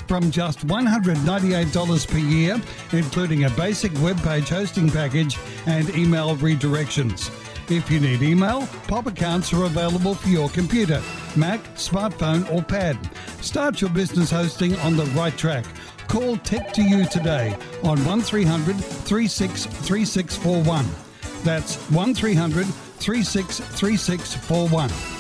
from just $198 per year, including a basic web page hosting package and email redirections. If you need email, Pop accounts are available for your computer, Mac, smartphone or pad. Start your business hosting on the right track. Call Tech2You today on 1300 363641. That's 1300 363641.